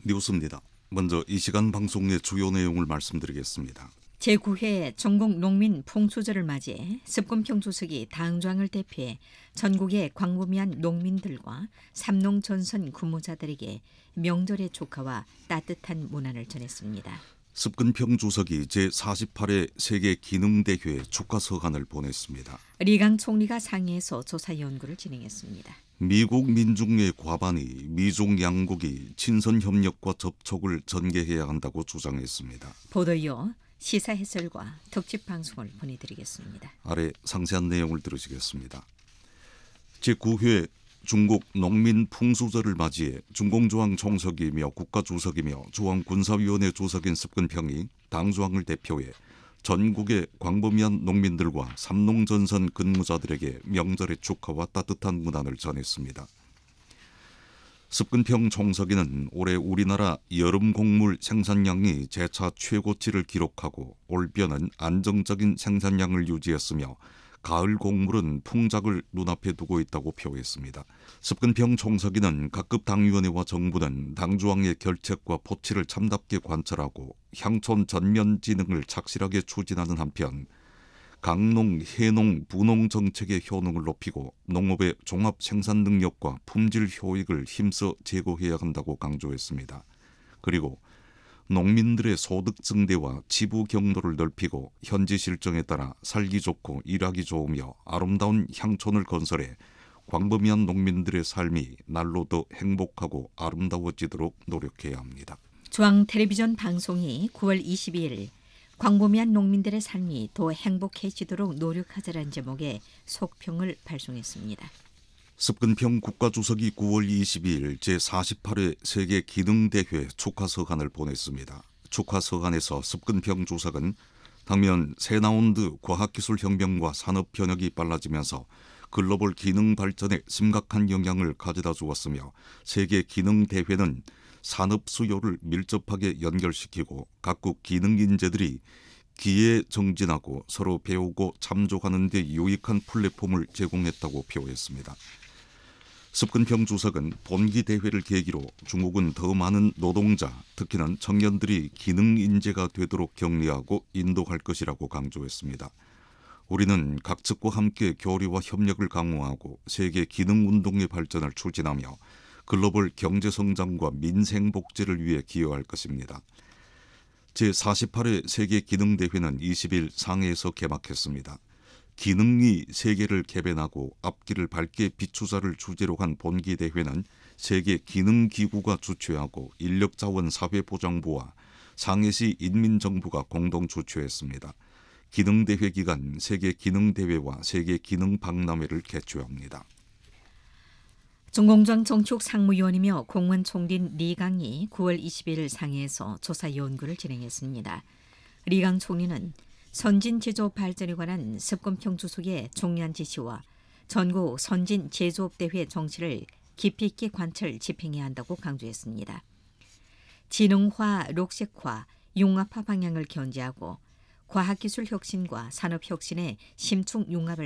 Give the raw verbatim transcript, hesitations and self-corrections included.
뉴스입니다. 먼저 이 시간 방송의 주요 내용을 말씀드리겠습니다. 제구 회 전국 농민 풍수절을 맞이해 습권평 주석이 당좌을 대표해 전국의 광범위한 농민들과 삼농전선 근무자들에게 명절의 축하와 따뜻한 문안을 전했습니다. 습근평 주석이 제사십팔 회 세계기능대회 축하 서한을 보냈습니다. 리강 총리가 상의해서 조사 연구를 진행했습니다. 미국 민중의 과반이 미중 양국이 친선협력과 접촉을 전개해야 한다고 주장했습니다. 보도 이어 시사 해설과 특집 방송을 보내드리겠습니다. 아래 상세한 내용을 들으시겠습니다. 제구 회 중국 농민 풍수절을 맞이해 중공조항 총석이며 국가주석이며 중앙군사위원회 주석인 습근평이 당조항을 대표해 전국의 광범위한 농민들과 삼농전선 근무자들에게 명절의 축하와 따뜻한 문안을 전했습니다. 습근평 총석이는 올해 우리나라 여름 곡물 생산량이 재차 최고치를 기록하고 올겨는 안정적인 생산량을 유지했으며 가을 곡물은 풍작을 눈앞에 두고 있다고 표했습니다. 습근평 총석이는 각급 당위원회와 정부는 당조항의 결책과 포치를 참답게 관철하고 향촌 전면 진흥을 착실하게 추진하는 한편 강농, 해농, 부농 정책의 효능을 높이고 농업의 종합 생산 능력과 품질 효익을 힘써 제고해야 한다고 강조했습니다. 그리고 농민들의 소득 증대와 지부 경도를 넓히고 현지 실정에 따라 살기 좋고 일하기 좋으며 아름다운 향촌을 건설해 광범위한 농민들의 삶이 날로 더 행복하고 아름다워지도록 노력해야 합니다. 중앙텔레비전 방송이 구월 이십이일 광범위한 농민들의 삶이 더 행복해지도록 노력하자라는 제목의 속평을 발송했습니다. 습근평 국가주석이 구월 이십이일 제사십팔 회 세계기능대회 축하 서한을 보냈습니다. 축하 서한에서 습근평 주석은 당면 새라운드 과학기술혁명과 산업 변혁이 빨라지면서 글로벌 기능 발전에 심각한 영향을 가져다 주었으며 세계기능대회는 산업 수요를 밀접하게 연결시키고 각국 기능 인재들이 기에 정진하고 서로 배우고 참조하는 데 유익한 플랫폼을 제공했다고 표했습니다. 습근평 주석은 본기 대회를 계기로 중국은 더 많은 노동자, 특히는 청년들이 기능 인재가 되도록 격려하고 인도할 것이라고 강조했습니다. 우리는 각 측과 함께 교류와 협력을 강화하고 세계 기능 운동의 발전을 추진하며 글로벌 경제 성장과 민생 복지를 위해 기여할 것입니다. 제사십팔 회 세계기능대회는 이십일 상해에서 개막했습니다. 기능이 세계를 개변하고 앞길을 밝게 비추자를 주제로 한 본기대회는 세계기능기구가 주최하고 인력자원사회보장부와 상해시 인민정부가 공동 주최했습니다. 기능대회 기간 세계기능대회와 세계기능박람회를 개최합니다. 중공장 정축 상무위원이며 공무원 총리인 리강이 구월 이십일 상해에서 조사 연구를 진행했습니다. 리강 총리는 선진 제조업 발전에 관한 습권평 주석의 중요한 지시와 전국 선진 제조업 대회 정치를 깊이 있게 관철 집행해야 한다고 강조했습니다. 지능화, 녹색화, 융합화 방향을 견지하고 과학기술 혁신과 산업 혁신의 심층 융합을